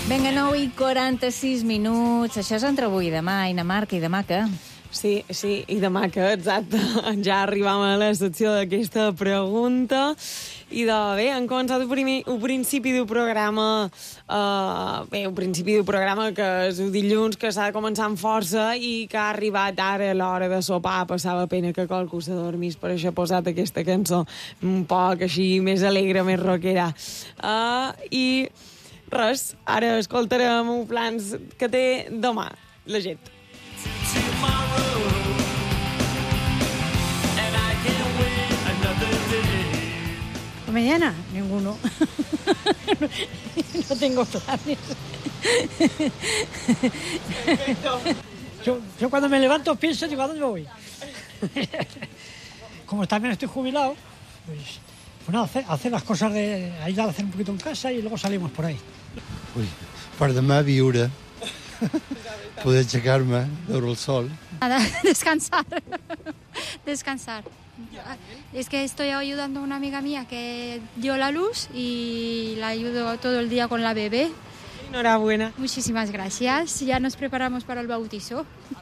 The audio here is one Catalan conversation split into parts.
Vinga, 9:46. Això és entre avui i demà, i Marc, i demà què? Sí, i demà que, exacte, ja arribam a la secció d'aquesta pregunta. I bé, hem començat un principi d'un programa, que és un dilluns que s'ha de començar amb força i que ha arribat ara a l'hora de sopar. Passava pena que qualcú s'adormís, per això he posat aquesta cançó un poc així més alegre, més rockera. I res, ara escoltarem un plans que té demà la gent. Mañana, ninguno. No tengo planes. Yo cuando me levanto pienso, digo, ¿a dónde voy? Como también estoy jubilado, pues nada, hacer las cosas de ayudar a hacer un poquito en casa y luego salimos por ahí. Ui, per demà viure, poder aixecar-me, veure el sol. Nada, descansar. Es que estoy ayudando a una amiga mía que dio la luz y la ayudo todo el día con la bebé. Enhorabuena. Muchísimas gracias. Ya nos preparamos para el bautizo.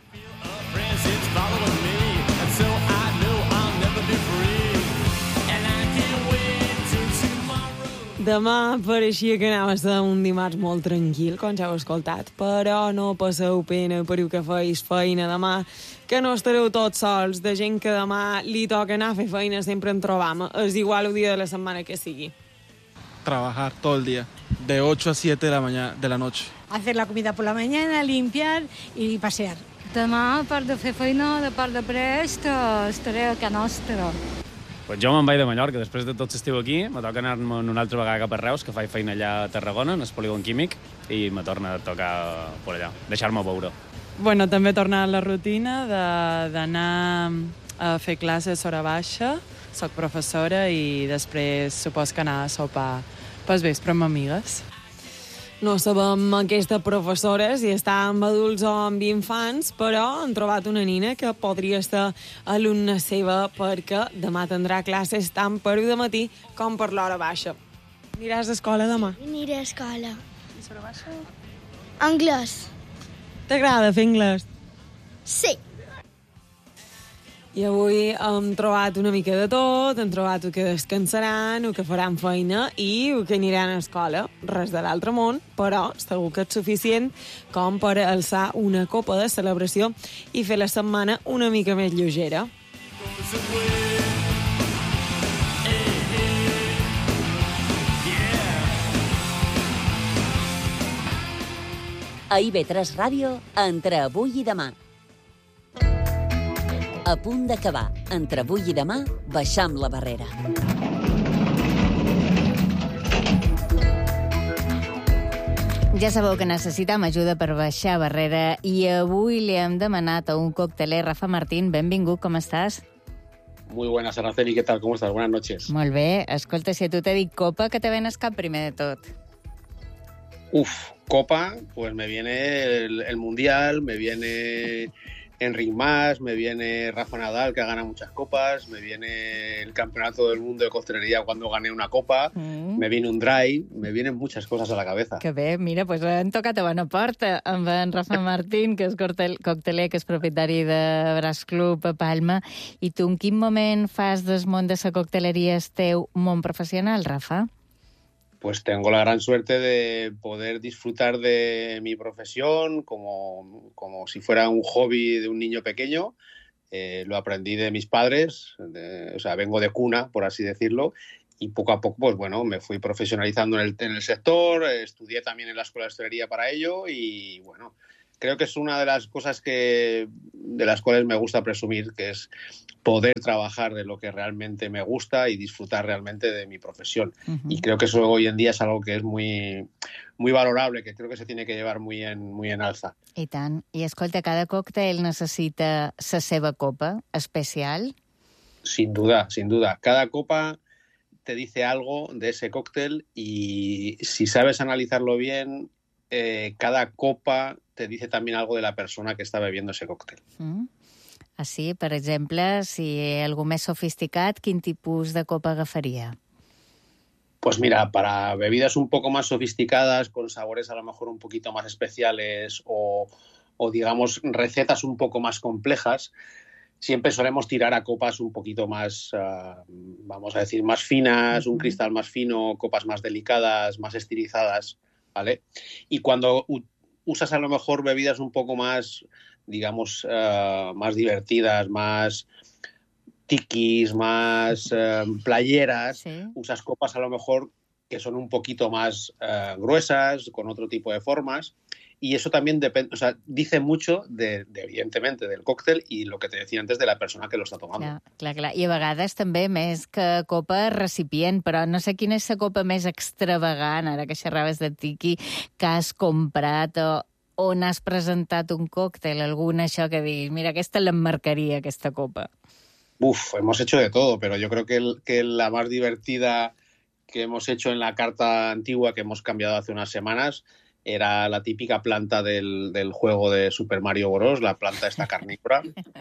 Demà pareixia que anava a ser un dimarts molt tranquil, com ja heu escoltat, però no passeu pena per que feis feina demà, que no estareu tots sols, de gent que demà li toca anar a fer feina, sempre en trobam. És igual el dia de la setmana que sigui. Trabajar todo el día, de 8 a 7 de la noche. Hacer la comida por la mañana, limpiar y pasear. Demà, a part de fer feina, de part de prest, estaré a casa nostra. Pues jo me'n vaig de Mallorca, després de tot l'estiu aquí, me toca anar-me'n una altra vegada cap a Reus, que faig feina allà a Tarragona, en el polígon químic, i me torna a tocar per allà, deixar-me veure. Bueno, també tornar a la rutina d'anar a fer classes hora baixa, soc professora i després supos que anar a sopar pel vespre amb amigues. No sabem aquesta professora si està amb adults o amb infants, però han trobat una nina que podria ser alumna seva perquè demà tindrà classes tant per de matí com per l'hora baixa. Aniràs a escola demà? Aniré a escola. I l'hora baixa? Anglès. T'agrada fer anglès? Sí. I avui hem trobat una mica de tot, hem trobat el que descansaran, el que faran feina i el que aniran a escola. Res de l'altre món, però segur que és suficient com per alçar una copa de celebració i fer la setmana una mica més lleugera. A IB3 Ràdio, entre avui i demà. A punt d'acabar. Entre avui i demà, baixam la barrera. Ja sabeu que necessitem ajuda per baixar barrera i avui li hem demanat a un cocteler. Rafa Martín, benvingut, com estàs? Muy buenas, Araceli, ¿qué tal? ¿Cómo estás? Buenas noches. Molt bé. Escolta, si a tu t'he dit copa, que te venes cap primer de tot? Copa, pues me viene el Mundial, me viene Enric Mas, me viene Rafa Nadal, que ha ganado muchas copas, me viene el Campeonato del Mundo de Coctelería cuando gané una copa, me viene un dry, me vienen muchas cosas a la cabeza. Que bé, mira, pues han tocat a bona porta amb en Rafa Martín, que és cocteler, que és propietari de Brass Club a Palma. I tu en quin moment fas del món de la cocteleria el teu món professional, Rafa? Pues tengo la gran suerte de poder disfrutar de mi profesión como si fuera un hobby de un niño pequeño. Lo aprendí de mis padres, vengo de cuna, por así decirlo, y poco a poco, pues bueno, me fui profesionalizando en el sector, estudié también en la Escuela de Hostelería para ello y bueno, creo que es una de las cosas de las cuales me gusta presumir, que es poder trabajar de lo que realmente me gusta y disfrutar realmente de mi profesión. Y creo que eso hoy en día es algo que es muy, muy valorable, que creo que se tiene que llevar muy en alza. I tant. I escolta, cada còctel necessita la seva copa especial? Sin duda, sin duda. Cada copa te dice algo de ese cóctel y si sabes analizarlo bien, cada copa te dice también algo de la persona que está bebiendo ese cóctel. Així, per exemple, si algú més sofisticat, quin tipus de copa agafaria? Pues mira, para bebidas un poco más sofisticadas, con sabores a lo mejor un poquito más especiales o digamos, recetas un poco más complejas, siempre solemos tirar a copas un poquito más, vamos a decir, más finas, un cristal más fino, copas más delicadas, más estilizadas, ¿vale? Y cuando usas a lo mejor bebidas un poco más, digamos, más divertidas, más tikis, más playeras, usas copas a lo mejor que son un poquito más gruesas, con otro tipo de formas. Y eso también depende, o sea, dice mucho evidentemente, del còctel i el que te decía antes de la persona que lo està tomando. Clar. I a vegades també, més que copa, recipient, però no sé quina és la copa més extravagant, ara que xerraves de tiki, que has comprat o on has presentat un còctel, alguna això que diguis, mira, aquesta l'emmarcaria, aquesta copa. Hemos hecho de todo, pero yo creo que la más divertida que hemos hecho en la carta antigua que hemos cambiado hace unas semanas era la típica planta del juego de Super Mario Bros., la planta esta carnívora.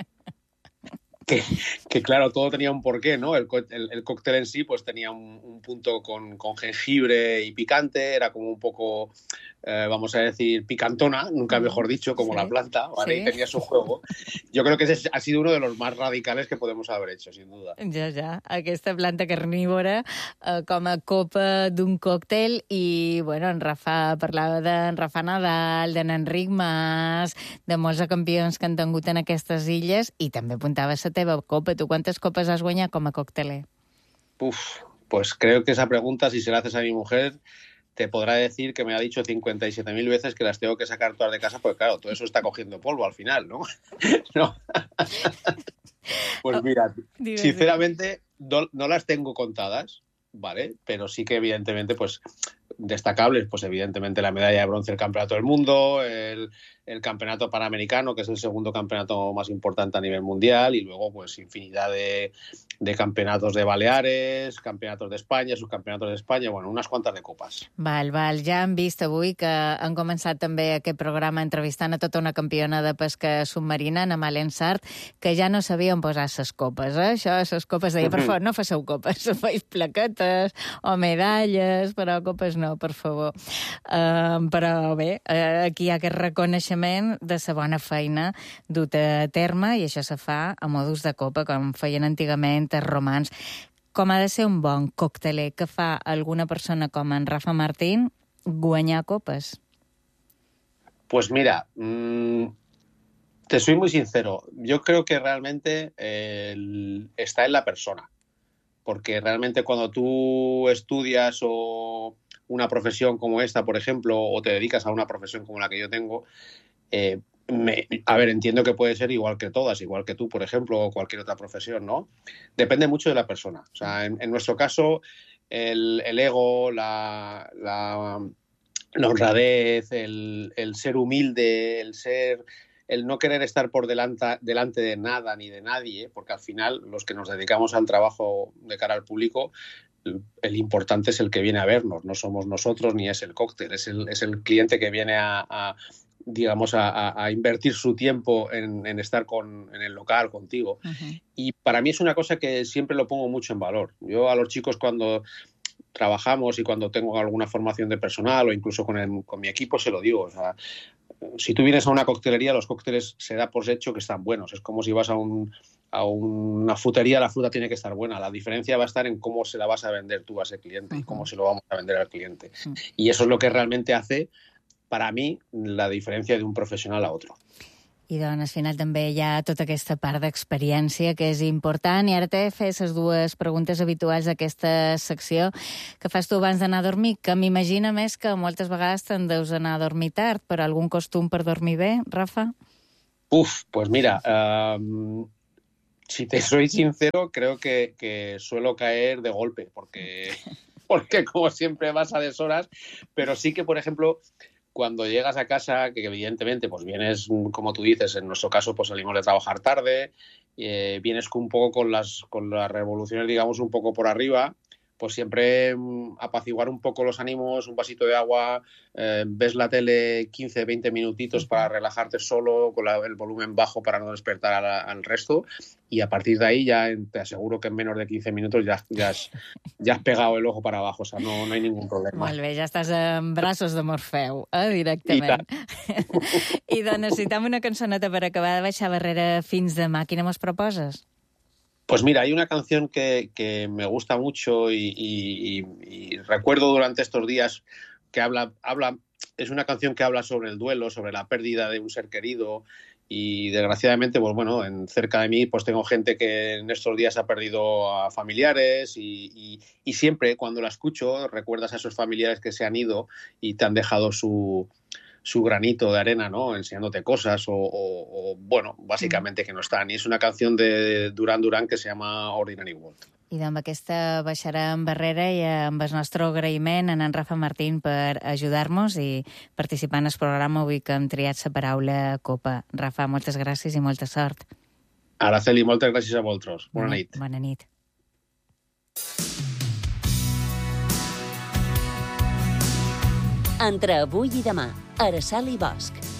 Que claro, todo tenía un porqué, ¿no? El cóctel en sí pues tenía un punto con jengibre y picante, era como un poco, vamos a decir, picantona, nunca mejor dicho, como la planta, ¿vale? Y tenía su juego. Yo creo que ese ha sido uno de los más radicales que podemos haber hecho, sin duda. Ja. Aquesta planta carnívora com a copa d'un còctel i, bueno, en Rafa parlava d'en Rafa Nadal, d'en Enric Mas, de molts campions que han tingut en aquestes illes i també apuntava la teva copa. ¿Tú cuántas copas has guanyat com a cocteler? Pues creo que esa pregunta, si se la haces a mi mujer, te podrá decir que me ha dicho 57.000 veces que las tengo que sacar todas de casa, porque claro, todo eso está cogiendo polvo al final, ¿no? ¿No? Pues mira, sinceramente no las tengo contadas, ¿vale? Pero sí que evidentemente, pues destacables, pues evidentemente la medalla de bronce del Campeonato del Mundo, el Campeonato Panamericano, que es el segundo campeonato más importante a nivel mundial, y luego pues infinidad de campeonatos de Baleares, campeonatos de España, subcampeonatos de España, bueno, unes quantes de copes. Val. Ja hem vist avui que han començat també aquest programa entrevistant a tota una campiona de pesca submarina, Ana Malen Sart, que ja no sabien posar ses copes, Això, ses copes, deia, per favor, no faceu copes, feis plaquetes o medalles, però copes no, per favor. Però bé, aquí hi ha aquest reconeixement de la bona feina duta a terme i això se fa a modus de copa, com feien antigament els romans. Com ha de ser un bon cocteler que fa alguna persona com en Rafa Martín guanyar copes? Pues mira, te soy muy sincero. Yo creo que realmente está en la persona. Porque realmente cuando tú estudias o una profesión como esta, por ejemplo, o te dedicas a una profesión como la que yo tengo, entiendo que puede ser igual que todas, igual que tú, por ejemplo, o cualquier otra profesión, ¿no? Depende mucho de la persona. O sea, en nuestro caso, el ego, la honradez, el ser humilde, el no querer estar por delante de nada ni de nadie, porque al final los que nos dedicamos al trabajo de cara al público, el importante es el que viene a vernos, no somos nosotros ni es el cóctel, es el cliente que viene a invertir su tiempo en estar en el local contigo. Uh-huh. Y para mí es una cosa que siempre lo pongo mucho en valor. Yo a los chicos cuando trabajamos y cuando tengo alguna formación de personal o incluso con mi equipo se lo digo. O sea, si tú vienes a una coctelería, los cócteles se da por hecho que están buenos. Es como si vas a una frutería, la fruta tiene que estar buena. La diferencia va a estar en cómo se la vas a vender tú a ese cliente y cómo se lo vamos a vender al cliente. Y eso es lo que realmente hace, para mí, la diferència d'un professional a otro. I doncs, al final també hi ha tota aquesta part d'experiència que és important. I ara t'he de fer les dues preguntes habituals d'aquesta secció que fas tu abans d'anar a dormir, que m'imagina més que moltes vegades te'n deus anar a dormir tard, però algun costum per dormir bé, Rafa? Pues mira, si te soy sincero, creo que suelo caer de golpe, porque como siempre vas a deshoras, pero sí que, por ejemplo, cuando llegas a casa, que evidentemente pues vienes, como tú dices, en nuestro caso pues salimos de trabajar tarde, vienes un poco con las revoluciones, digamos, un poco por arriba, pues siempre apaciguar un poco los ánimos, un vasito de agua, ves la tele 15, 20 minutitos para relajarte solo, con el volumen bajo para no despertar al resto, y a partir de ahí ya te aseguro que en menos de 15 minutos ya has pegado el ojo para abajo, o sea, no hay ningún problema. Molt bé, ja estàs en braços de Morfeu, directament. I doncs necessitem una cançoneta per acabar de baixar barrera fins demà. Quina mos proposes? Pues mira, hay una canción que me gusta mucho y recuerdo durante estos días que es una canción que habla sobre el duelo, sobre la pérdida de un ser querido y desgraciadamente, pues bueno, cerca de mí pues tengo gente que en estos días ha perdido a familiares y siempre cuando la escucho recuerdas a esos familiares que se han ido y te han dejado su granito de arena, ¿no? Enseñándote cosas o bueno, básicamente que no están. Y es una canción de Duran Duran que se llama Ordinary World. I amb aquesta baixarem barrera i amb el nostre agraïment a en Rafa Martín per ajudar-nos i participar en el programa avui que hem triat la paraula copa. Rafa, moltes gràcies i molta sort. Araceli, moltes gràcies a vosaltres. Bona nit. Bona nit. Entre avui i demà, Araceli Bosch.